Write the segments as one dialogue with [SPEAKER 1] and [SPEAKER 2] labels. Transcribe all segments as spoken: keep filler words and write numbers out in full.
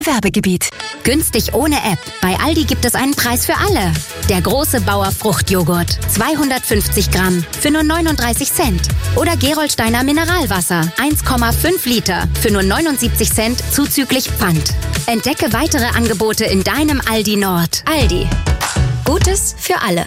[SPEAKER 1] Werbegebiet.
[SPEAKER 2] Günstig ohne App. Bei Aldi gibt es einen Preis für alle. Der große Bauer Fruchtjoghurt. zweihundertfünfzig Gramm für nur neununddreißig Cent. Oder Gerolsteiner Mineralwasser. eins Komma fünf Liter für nur neunundsiebzig Cent zuzüglich Pfand. Entdecke weitere Angebote in deinem Aldi Nord. Aldi. Gutes für alle.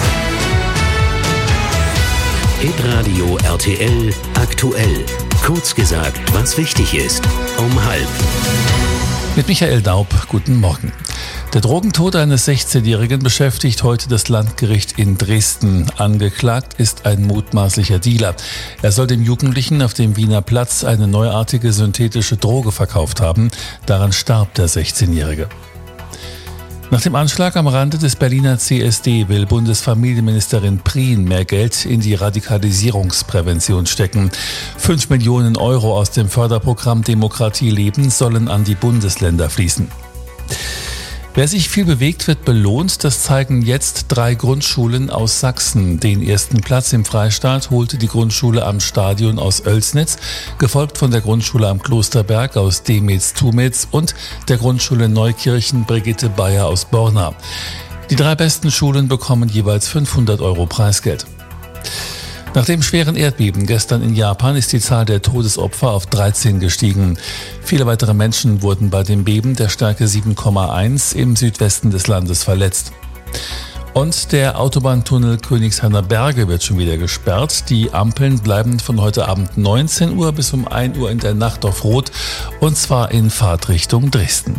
[SPEAKER 3] Hitradio R T L aktuell. Kurz gesagt, was wichtig ist. Um halb.
[SPEAKER 4] Mit Michael Daub, guten Morgen. Der Drogentod eines sechzehnjährigen beschäftigt heute das Landgericht in Dresden. Angeklagt ist ein mutmaßlicher Dealer. Er soll dem Jugendlichen auf dem Wiener Platz eine neuartige synthetische Droge verkauft haben. Daran starb der sechzehnjährige. Nach dem Anschlag am Rande des Berliner C S D will Bundesfamilienministerin Prien mehr Geld in die Radikalisierungsprävention stecken. Fünf Millionen Euro aus dem Förderprogramm Demokratie leben sollen an die Bundesländer fließen. Wer sich viel bewegt, wird belohnt. Das zeigen jetzt drei Grundschulen aus Sachsen. Den ersten Platz im Freistaat holte die Grundschule am Stadion aus Oelsnitz, gefolgt von der Grundschule am Klosterberg aus Demetz-Tumetz und der Grundschule Neukirchen Brigitte Bayer aus Borna. Die drei besten Schulen bekommen jeweils fünfhundert Euro Preisgeld. Nach dem schweren Erdbeben gestern in Japan ist die Zahl der Todesopfer auf dreizehn gestiegen. Viele weitere Menschen wurden bei dem Beben der Stärke sieben Komma eins im Südwesten des Landes verletzt. Und der Autobahntunnel Königshainer Berge wird schon wieder gesperrt. Die Ampeln bleiben von heute Abend neunzehn Uhr bis um ein Uhr in der Nacht auf Rot, und zwar in Fahrtrichtung Dresden.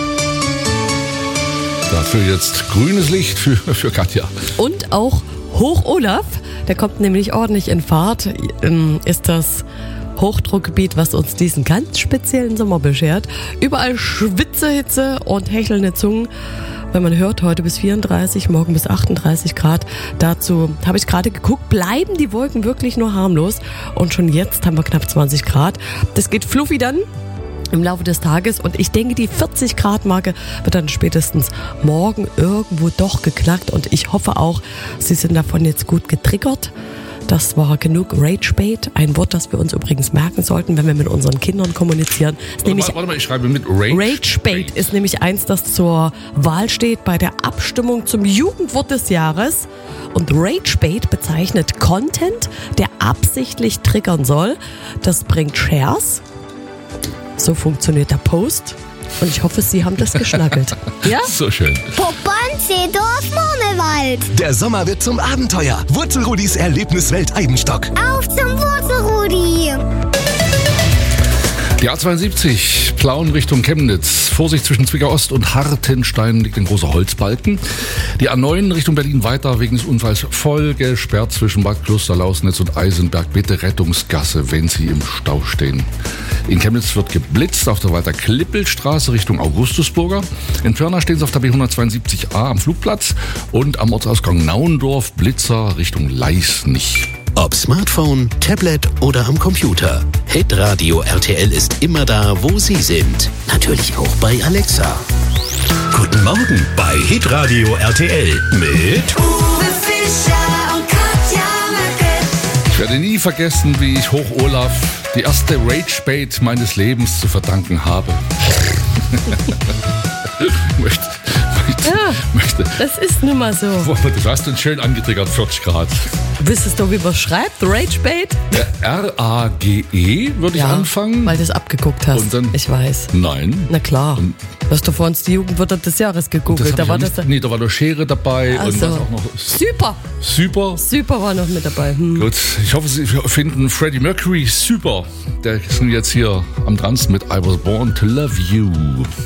[SPEAKER 5] Dafür jetzt grünes Licht für, für Katja.
[SPEAKER 6] Und auch Hoch Olaf, der kommt nämlich ordentlich in Fahrt, ist das Hochdruckgebiet, was uns diesen ganz speziellen Sommer beschert. Überall Schwitzehitze und hechelnde Zungen. Wenn man hört, heute bis vierunddreißig, morgen bis achtunddreißig Grad. Dazu habe ich gerade geguckt, bleiben die Wolken wirklich nur harmlos. Und schon jetzt haben wir knapp zwanzig Grad. Das geht fluffi dann im Laufe des Tages, und ich denke, die vierzig Grad Marke wird dann spätestens morgen irgendwo doch geknackt, und ich hoffe auch, Sie sind davon jetzt gut getriggert. Das war genug Ragebait, ein Wort, das wir uns übrigens merken sollten, wenn wir mit unseren Kindern kommunizieren. Ist
[SPEAKER 5] warte, mal, warte mal, ich schreibe mit Rage.
[SPEAKER 6] Ragebait ist nämlich eins, das zur Wahl steht bei der Abstimmung zum Jugendwort des Jahres. Und Ragebait bezeichnet Content, der absichtlich triggern soll. Das bringt Shares. So funktioniert der Post. Und ich hoffe, Sie haben das geschnackelt. Ja?
[SPEAKER 5] So schön.
[SPEAKER 7] Poppern, Seedorf, Murmelwald.
[SPEAKER 8] Der Sommer wird zum Abenteuer. Wurzelrudis Erlebniswelt Eibenstock.
[SPEAKER 7] Auf zum Wurzelrudi.
[SPEAKER 5] Die A zweiundsiebzig, Plauen Richtung Chemnitz. Vorsicht zwischen Zwickau Ost und Hartenstein liegt ein großer Holzbalken. Die A neun Richtung Berlin weiter wegen des Unfalls voll gesperrt zwischen Bad Kloster, Lausnitz und Eisenberg. Bitte Rettungsgasse, wenn Sie im Stau stehen. In Chemnitz wird geblitzt auf der Walter-Klippel-Straße Richtung Augustusburger. In Pirna stehen Sie auf der B hundertzweiundsiebzig A am Flugplatz und am Ortsausgang Nauendorf Blitzer Richtung Leisnich.
[SPEAKER 3] Ob Smartphone, Tablet oder am Computer. Hitradio R T L ist immer da, wo Sie sind. Natürlich auch bei Alexa.
[SPEAKER 8] Guten Morgen bei Hitradio R T L mit
[SPEAKER 7] Uwe Fischer und Katja Möcke.
[SPEAKER 5] Ich werde nie vergessen, wie ich Hoch Olaf die erste Ragebait meines Lebens zu verdanken habe. möchte, möchte,
[SPEAKER 6] Ja,
[SPEAKER 5] möchte.
[SPEAKER 6] das ist nun mal so.
[SPEAKER 5] Du hast uns schön angetriggert, vierzig Grad.
[SPEAKER 6] Wüsstest du, wie man schreibt? Ragebait?
[SPEAKER 5] R A G E würde ich anfangen.
[SPEAKER 6] Weil du es abgeguckt hast.
[SPEAKER 5] Und dann-
[SPEAKER 6] ich weiß.
[SPEAKER 5] Nein.
[SPEAKER 6] Na klar. Du hast doch vor uns die Jugendwörter des Jahres gegoogelt.
[SPEAKER 5] Das
[SPEAKER 6] Da
[SPEAKER 5] hab
[SPEAKER 6] war
[SPEAKER 5] ich
[SPEAKER 6] das
[SPEAKER 5] auch
[SPEAKER 6] dann.
[SPEAKER 5] nicht, nee, da war noch Schere dabei und
[SPEAKER 6] Also,
[SPEAKER 5] was auch noch.
[SPEAKER 6] super.
[SPEAKER 5] Super.
[SPEAKER 6] Super war noch mit dabei. Hm.
[SPEAKER 5] Gut, ich hoffe, Sie finden Freddie Mercury super. Der ist jetzt hier am dransten mit I Was Born to Love You.